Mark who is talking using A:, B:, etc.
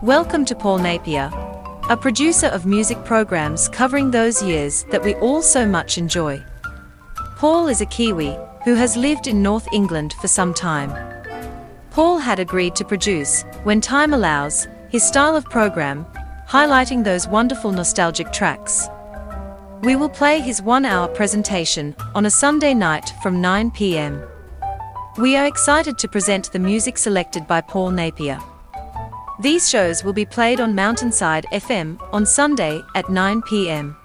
A: Welcome to Paul Napier, a producer of music programs covering those years that we all so much enjoy. Paul is a Kiwi who has lived in North England for some time. Paul had agreed to produce, when time allows, his style of program, highlighting those wonderful nostalgic tracks. We will play his 1-hour presentation on a Sunday night from 9 p.m. We are excited to present the music selected by Paul Napier. These shows will be played on Mountainside FM on Sunday at 9 p.m.